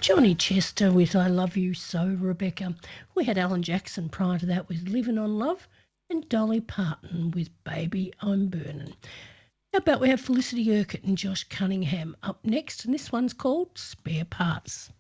Johnny Chester with I Love You So, Rebecca. We had Alan Jackson prior to that with Living on Love, and Dolly Parton with Baby I'm Burning. How about we have Felicity Urquhart and Josh Cunningham up next, and this one's called Spare Parts.